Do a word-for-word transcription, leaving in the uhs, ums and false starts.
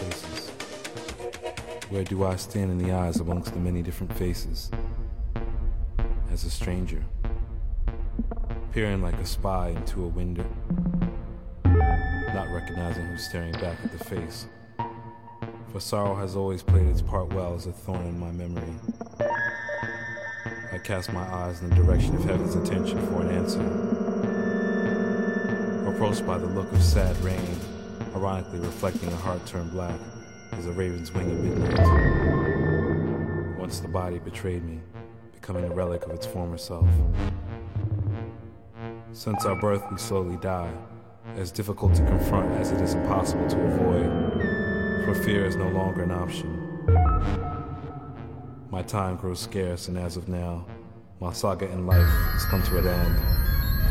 places? Where do I stand in the eyes amongst the many different faces? As a stranger, peering like a spy into a window, not recognizing who's staring back at the face. For sorrow has always played its part well as a thorn in my memory. I cast my eyes in the direction of heaven's attention for an answer. Approached by the look of sad rain, ironically reflecting a heart turned black as a raven's wing at midnight. Once the body betrayed me, becoming a relic of its former self. Since our birth we slowly die, as difficult to confront as it is impossible to avoid, for fear is no longer an option. My time grows scarce, and as of now, my saga in life has come to an end.